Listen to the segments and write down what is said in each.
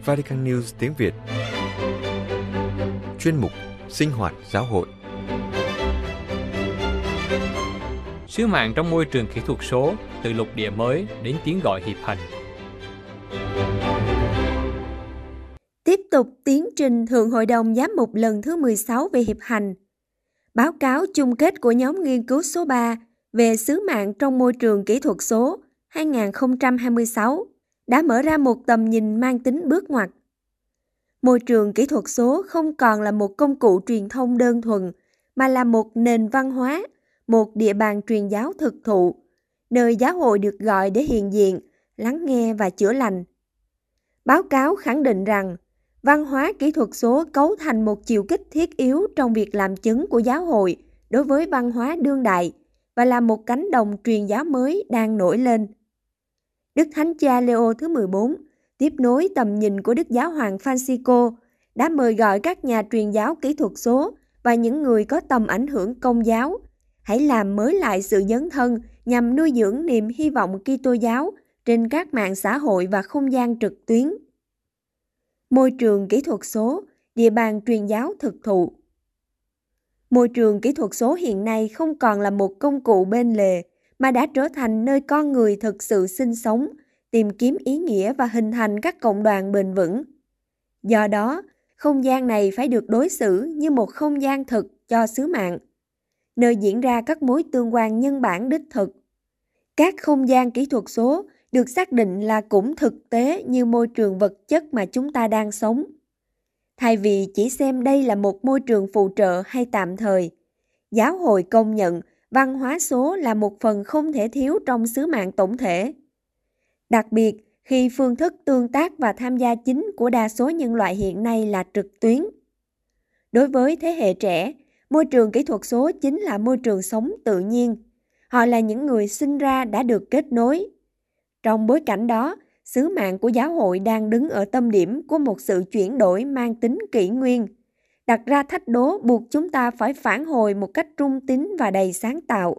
Vatican News tiếng Việt. Chuyên mục Sinh hoạt giáo hội. Sứ mạng trong môi trường kỹ thuật số, từ lục địa mới đến tiếng gọi hiệp hành. Tiếp tục tiến trình Thượng Hội đồng Giám mục lần thứ 16 về hiệp hành. Báo cáo chung kết của nhóm nghiên cứu số 3 về sứ mạng trong môi trường kỹ thuật số 2026 đã mở ra một tầm nhìn mang tính bước ngoặt. Môi trường kỹ thuật số không còn là một công cụ truyền thông đơn thuần, mà là một nền văn hóa, một địa bàn truyền giáo thực thụ, nơi giáo hội được gọi để hiện diện, lắng nghe và chữa lành. Báo cáo khẳng định rằng, văn hóa kỹ thuật số cấu thành một chiều kích thiết yếu trong việc làm chứng của giáo hội đối với văn hóa đương đại và là một cánh đồng truyền giáo mới đang nổi lên. Đức Thánh Cha Leo thứ 14, tiếp nối tầm nhìn của Đức Giáo hoàng Francisco, đã mời gọi các nhà truyền giáo kỹ thuật số và những người có tầm ảnh hưởng công giáo hãy làm mới lại sự dấn thân nhằm nuôi dưỡng niềm hy vọng Kitô giáo trên các mạng xã hội và không gian trực tuyến. Môi trường kỹ thuật số, địa bàn truyền giáo thực thụ. Môi trường kỹ thuật số hiện nay không còn là một công cụ bên lề, mà đã trở thành nơi con người thực sự sinh sống, tìm kiếm ý nghĩa và hình thành các cộng đoàn bền vững. Do đó, không gian này phải được đối xử như một không gian thực cho sứ mạng, nơi diễn ra các mối tương quan nhân bản đích thực. Các không gian kỹ thuật số được xác định là cũng thực tế như môi trường vật chất mà chúng ta đang sống. Thay vì chỉ xem đây là một môi trường phụ trợ hay tạm thời, giáo hội công nhận văn hóa số là một phần không thể thiếu trong sứ mạng tổng thể. Đặc biệt khi phương thức tương tác và tham gia chính của đa số nhân loại hiện nay là trực tuyến. Đối với thế hệ trẻ, môi trường kỹ thuật số chính là môi trường sống tự nhiên. Họ là những người sinh ra đã được kết nối. Trong bối cảnh đó, sứ mạng của giáo hội đang đứng ở tâm điểm của một sự chuyển đổi mang tính kỷ nguyên, đặt ra thách đố buộc chúng ta phải phản hồi một cách trung tín và đầy sáng tạo.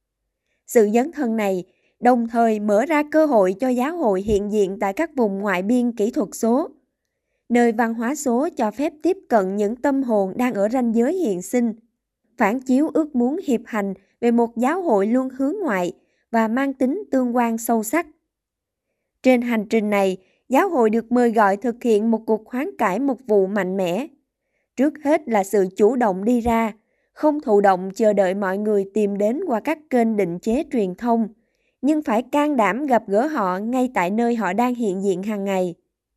Sự dấn thân này đồng thời mở ra cơ hội cho giáo hội hiện diện tại các vùng ngoại biên kỹ thuật số, nơi văn hóa số cho phép tiếp cận những tâm hồn đang ở ranh giới hiện sinh, phản chiếu ước muốn hiệp hành về một giáo hội luôn hướng ngoại và mang tính tương quan sâu sắc. Trên hành trình này, giáo hội được mời gọi thực hiện một cuộc hoán cải mục vụ mạnh mẽ. Trước hết là sự chủ động đi ra, không thụ động chờ đợi mọi người tìm đến qua các kênh định chế truyền thông, nhưng phải can đảm gặp gỡ họ ngay tại nơi họ đang hiện diện hàng ngày.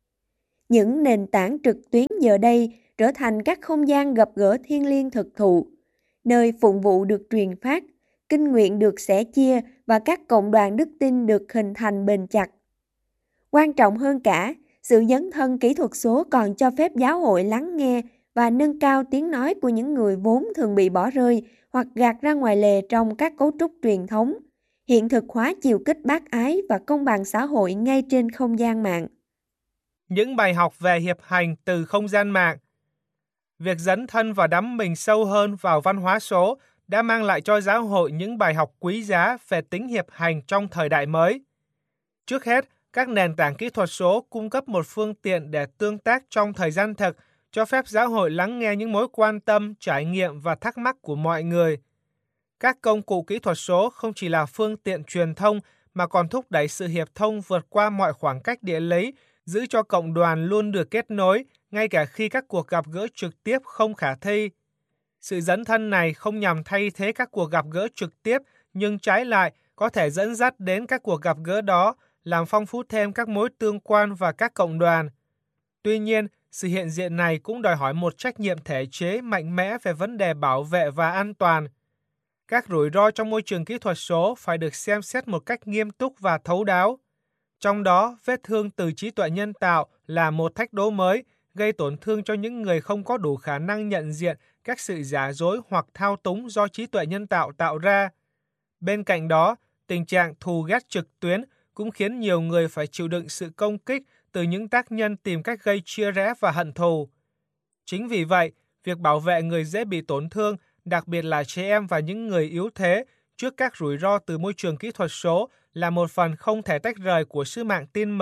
Những nền tảng trực tuyến giờ đây trở thành các không gian gặp gỡ thiêng liêng thực thụ, nơi phụng vụ được truyền phát, kinh nguyện được sẻ chia và các cộng đoàn đức tin được hình thành bền chặt. Quan trọng hơn cả, sự dấn thân kỹ thuật số còn cho phép giáo hội lắng nghe và nâng cao tiếng nói của những người vốn thường bị bỏ rơi hoặc gạt ra ngoài lề trong các cấu trúc truyền thống, hiện thực hóa chiều kích bác ái và công bằng xã hội ngay trên không gian mạng. Những bài học về hiệp hành từ không gian mạng. Việc dấn thân và đắm mình sâu hơn vào văn hóa số đã mang lại cho giáo hội những bài học quý giá về tính hiệp hành trong thời đại mới. Trước hết, các nền tảng kỹ thuật số cung cấp một phương tiện để tương tác trong thời gian thực, cho phép giáo hội lắng nghe những mối quan tâm, trải nghiệm và thắc mắc của mọi người. Các công cụ kỹ thuật số không chỉ là phương tiện truyền thông mà còn thúc đẩy sự hiệp thông vượt qua mọi khoảng cách địa lý, giữ cho cộng đoàn luôn được kết nối, ngay cả khi các cuộc gặp gỡ trực tiếp không khả thi. Sự dấn thân này không nhằm thay thế các cuộc gặp gỡ trực tiếp, nhưng trái lại có thể dẫn dắt đến các cuộc gặp gỡ đó, làm phong phú thêm các mối tương quan và các cộng đoàn. Tuy nhiên, sự hiện diện này cũng đòi hỏi một trách nhiệm thể chế mạnh mẽ về vấn đề bảo vệ và an toàn. Các rủi ro trong môi trường kỹ thuật số phải được xem xét một cách nghiêm túc và thấu đáo. Trong đó, vết thương từ trí tuệ nhân tạo là một thách đố mới, gây tổn thương cho những người không có đủ khả năng nhận diện các sự giả dối hoặc thao túng do trí tuệ nhân tạo tạo ra. Bên cạnh đó, tình trạng thù ghét trực tuyến cũng khiến nhiều người phải chịu đựng sự công kích từ những tác nhân tìm cách gây chia rẽ và hận thù. Chính vì vậy, việc bảo vệ người dễ bị tổn thương, đặc biệt là trẻ em và những người yếu thế, trước các rủi ro từ môi trường kỹ thuật số là một phần không thể tách rời của sứ mạng tin mừng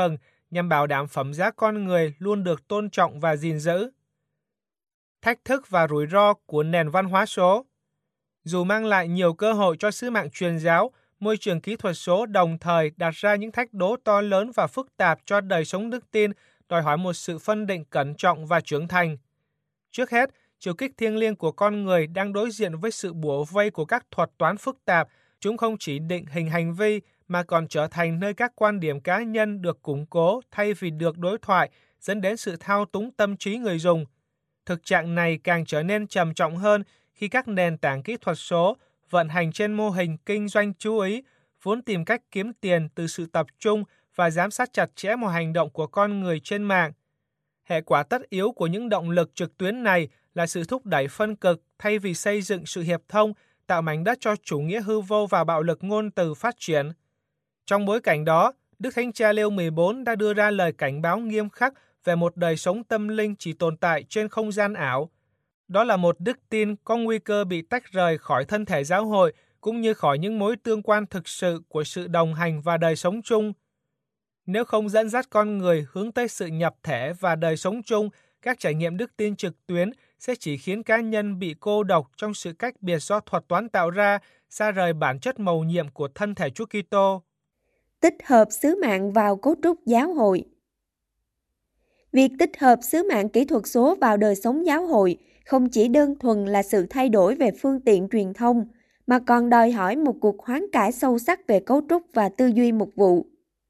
nhằm bảo đảm phẩm giá con người luôn được tôn trọng và gìn giữ. Thách thức và rủi ro của nền văn hóa số. Dù mang lại nhiều cơ hội cho sứ mạng truyền giáo, môi trường kỹ thuật số đồng thời đặt ra những thách đố to lớn và phức tạp cho đời sống đức tin, đòi hỏi một sự phân định cẩn trọng và trưởng thành. Trước hết, chiều kích thiêng liêng của con người đang đối diện với sự bủa vây của các thuật toán phức tạp. Chúng không chỉ định hình hành vi mà còn trở thành nơi các quan điểm cá nhân được củng cố thay vì được đối thoại, dẫn đến sự thao túng tâm trí người dùng. Thực trạng này càng trở nên trầm trọng hơn khi các nền tảng kỹ thuật số vận hành trên mô hình kinh doanh chú ý, vốn tìm cách kiếm tiền từ sự tập trung và giám sát chặt chẽ mọi hành động của con người trên mạng. Hệ quả tất yếu của những động lực trực tuyến này là sự thúc đẩy phân cực thay vì xây dựng sự hiệp thông, tạo mảnh đất cho chủ nghĩa hư vô và bạo lực ngôn từ phát triển. Trong bối cảnh đó, Đức Thánh Cha Leo 14 đã đưa ra lời cảnh báo nghiêm khắc về một đời sống tâm linh chỉ tồn tại trên không gian ảo. Đó là một đức tin có nguy cơ bị tách rời khỏi thân thể giáo hội cũng như khỏi những mối tương quan thực sự của sự đồng hành và đời sống chung. Nếu không dẫn dắt con người hướng tới sự nhập thể và đời sống chung, các trải nghiệm đức tin trực tuyến sẽ chỉ khiến cá nhân bị cô độc trong sự cách biệt do thuật toán tạo ra, xa rời bản chất mầu nhiệm của thân thể Chúa Kitô. Tích hợp sứ mạng vào cấu trúc giáo hội. Việc tích hợp sứ mạng kỹ thuật số vào đời sống giáo hội không chỉ đơn thuần là sự thay đổi về phương tiện truyền thông, mà còn đòi hỏi một cuộc hoán cải sâu sắc về cấu trúc và tư duy mục vụ.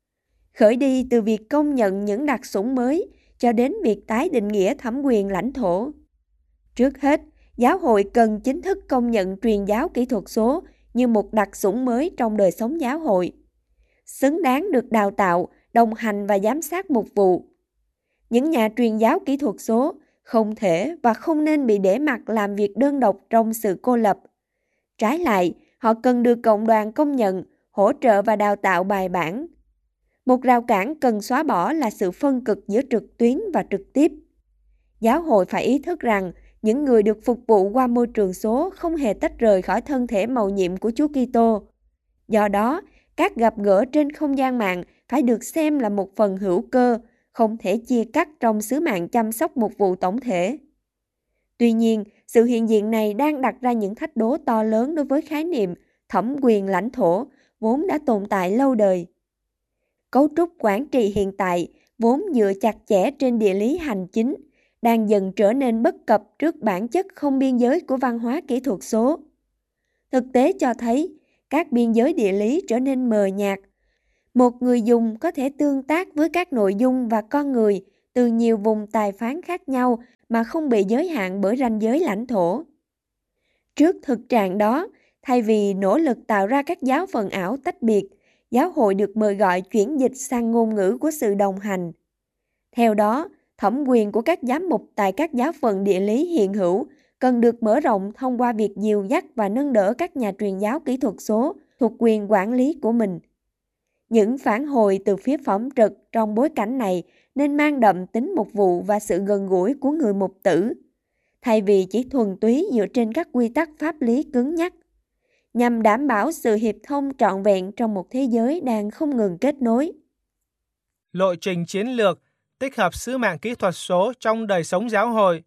Khởi đi từ việc công nhận những đặc sủng mới cho đến việc tái định nghĩa thẩm quyền lãnh thổ. Trước hết, giáo hội cần chính thức công nhận truyền giáo kỹ thuật số như một đặc sủng mới trong đời sống giáo hội, xứng đáng được đào tạo, đồng hành và giám sát mục vụ. Những nhà truyền giáo kỹ thuật số không thể và không nên bị để mặc làm việc đơn độc trong sự cô lập. Trái lại, họ cần được cộng đoàn công nhận, hỗ trợ và đào tạo bài bản. Một rào cản cần xóa bỏ là sự phân cực giữa trực tuyến và trực tiếp. Giáo hội phải ý thức rằng những người được phục vụ qua môi trường số không hề tách rời khỏi thân thể mầu nhiệm của Chúa Kitô. Do đó, các gặp gỡ trên không gian mạng phải được xem là một phần hữu cơ, không thể chia cắt trong sứ mạng chăm sóc mục vụ tổng thể. Tuy nhiên, sự hiện diện này đang đặt ra những thách đố to lớn đối với khái niệm thẩm quyền lãnh thổ, vốn đã tồn tại lâu đời. Cấu trúc quản trị hiện tại, vốn dựa chặt chẽ trên địa lý hành chính, đang dần trở nên bất cập trước bản chất không biên giới của văn hóa kỹ thuật số. Thực tế cho thấy, các biên giới địa lý trở nên mờ nhạt. Một người dùng có thể tương tác với các nội dung và con người từ nhiều vùng tài phán khác nhau mà không bị giới hạn bởi ranh giới lãnh thổ. Trước thực trạng đó, thay vì nỗ lực tạo ra các giáo phận ảo tách biệt, giáo hội được mời gọi chuyển dịch sang ngôn ngữ của sự đồng hành. Theo đó, thẩm quyền của các giám mục tại các giáo phận địa lý hiện hữu cần được mở rộng thông qua việc dìu dắt và nâng đỡ các nhà truyền giáo kỹ thuật số thuộc quyền quản lý của mình. Những phản hồi từ phía phỏng trực trong bối cảnh này nên mang đậm tính mục vụ và sự gần gũi của người mục tử, thay vì chỉ thuần túy dựa trên các quy tắc pháp lý cứng nhắc, nhằm đảm bảo sự hiệp thông trọn vẹn trong một thế giới đang không ngừng kết nối. Lộ trình chiến lược tích hợp sứ mạng kỹ thuật số trong đời sống giáo hội.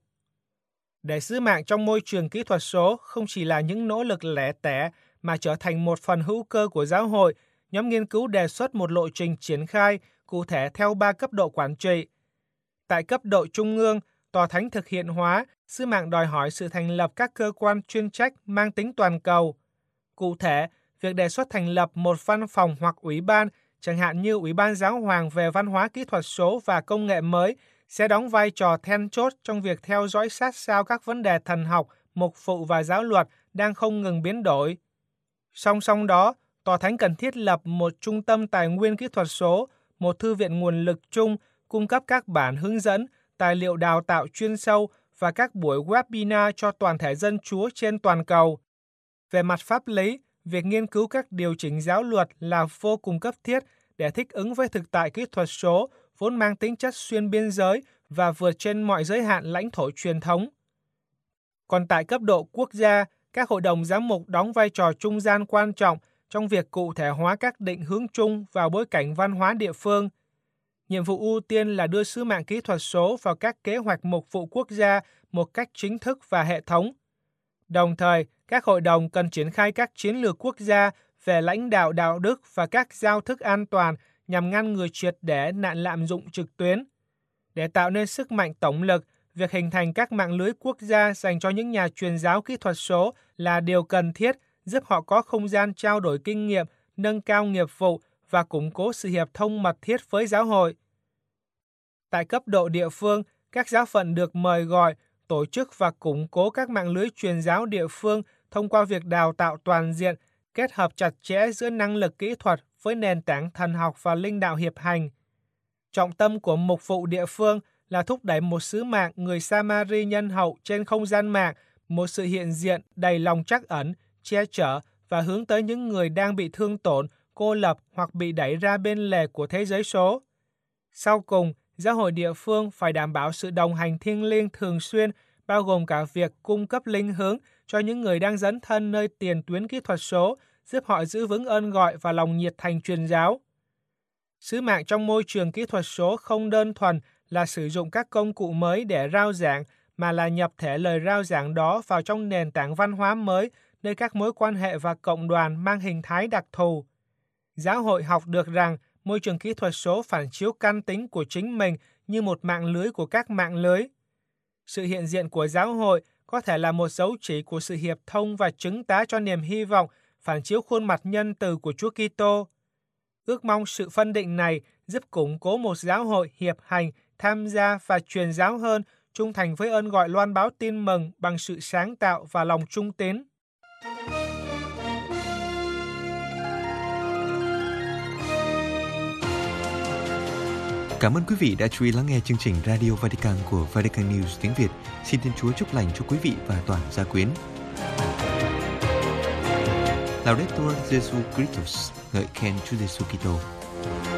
Để sứ mạng trong môi trường kỹ thuật số không chỉ là những nỗ lực lẻ tẻ mà trở thành một phần hữu cơ của giáo hội, nhóm nghiên cứu đề xuất một lộ trình triển khai cụ thể theo 3 cấp độ quản trị. Tại cấp độ trung ương, tòa thánh thực hiện hóa, sứ mạng đòi hỏi sự thành lập các cơ quan chuyên trách mang tính toàn cầu. Cụ thể, việc đề xuất thành lập một văn phòng hoặc ủy ban, chẳng hạn như Ủy ban Giáo hoàng về văn hóa kỹ thuật số và công nghệ mới, sẽ đóng vai trò then chốt trong việc theo dõi sát sao các vấn đề thần học, mục vụ và giáo luật đang không ngừng biến đổi. Song song đó, tòa thánh cần thiết lập một trung tâm tài nguyên kỹ thuật số, một thư viện nguồn lực chung, cung cấp các bản hướng dẫn, tài liệu đào tạo chuyên sâu và các buổi webinar cho toàn thể dân Chúa trên toàn cầu. Về mặt pháp lý, việc nghiên cứu các điều chỉnh giáo luật là vô cùng cấp thiết để thích ứng với thực tại kỹ thuật số vốn mang tính chất xuyên biên giới và vượt trên mọi giới hạn lãnh thổ truyền thống. Còn tại cấp độ quốc gia, các hội đồng giám mục đóng vai trò trung gian quan trọng trong việc cụ thể hóa các định hướng chung vào bối cảnh văn hóa địa phương. Nhiệm vụ ưu tiên là đưa sứ mạng kỹ thuật số vào các kế hoạch mục vụ quốc gia một cách chính thức và hệ thống. Đồng thời, các hội đồng cần triển khai các chiến lược quốc gia về lãnh đạo đạo đức và các giao thức an toàn nhằm ngăn ngừa triệt để nạn lạm dụng trực tuyến. Để tạo nên sức mạnh tổng lực, việc hình thành các mạng lưới quốc gia dành cho những nhà truyền giáo kỹ thuật số là điều cần thiết, giúp họ có không gian trao đổi kinh nghiệm, nâng cao nghiệp vụ và củng cố sự hiệp thông mật thiết với giáo hội. Tại cấp độ địa phương, các giáo phận được mời gọi, tổ chức và củng cố các mạng lưới truyền giáo địa phương thông qua việc đào tạo toàn diện, kết hợp chặt chẽ giữa năng lực kỹ thuật với nền tảng thần học và linh đạo hiệp hành. Trọng tâm của mục vụ địa phương là thúc đẩy một sứ mạng người Samari nhân hậu trên không gian mạng, một sự hiện diện đầy lòng trắc ẩn, che chở và hướng tới những người đang bị thương tổn, cô lập hoặc bị đẩy ra bên lề của thế giới số. Sau cùng, giáo hội địa phương phải đảm bảo sự đồng hành thiêng liêng thường xuyên, bao gồm cả việc cung cấp linh hướng cho những người đang dấn thân nơi tiền tuyến kỹ thuật số, giúp họ giữ vững ơn gọi và lòng nhiệt thành truyền giáo. Sứ mạng trong môi trường kỹ thuật số không đơn thuần là sử dụng các công cụ mới để rao giảng, mà là nhập thể lời rao giảng đó vào trong nền tảng văn hóa mới, nơi các mối quan hệ và cộng đoàn mang hình thái đặc thù. Giáo hội học được rằng môi trường kỹ thuật số phản chiếu căn tính của chính mình như một mạng lưới của các mạng lưới. Sự hiện diện của giáo hội có thể là một dấu chỉ của sự hiệp thông và chứng tá cho niềm hy vọng, phản chiếu khuôn mặt nhân từ của Chúa Kitô. Ước mong sự phân định này giúp củng cố một giáo hội hiệp hành, tham gia và truyền giáo hơn, trung thành với ơn gọi loan báo tin mừng bằng sự sáng tạo và lòng trung tín. Cảm ơn quý vị đã chú ý lắng nghe chương trình Radio Vatican của Vatican News tiếng Việt. Xin Thiên Chúa chúc lành cho quý vị và toàn gia quyến. Laudetur Jesu Christus, ngợi khen Chúa Giêsu Kitô.